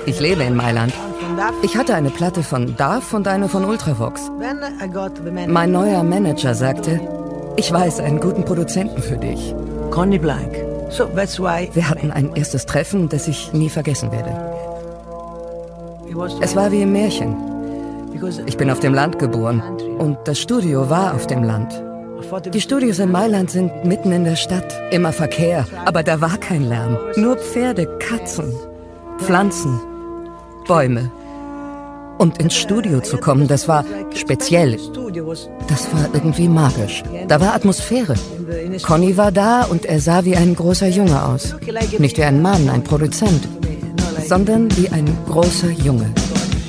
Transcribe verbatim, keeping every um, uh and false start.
Ich lebe in Mailand. Ich hatte eine Platte von D A F und eine von Ultravox. Mein neuer Manager sagte, ich weiß einen guten Produzenten für dich. Conny Blank. So that's why Wir hatten ein erstes Treffen, das ich nie vergessen werde. Es war wie im Märchen. Ich bin auf dem Land geboren und das Studio war auf dem Land. Die Studios in Mailand sind mitten in der Stadt. Immer Verkehr, aber da war kein Lärm. Nur Pferde, Katzen, Pflanzen, Bäume. Und ins Studio zu kommen, das war speziell. Das war irgendwie magisch. Da war Atmosphäre. Conny war da und er sah wie ein großer Junge aus. Nicht wie ein Mann, ein Produzent, sondern wie ein großer Junge.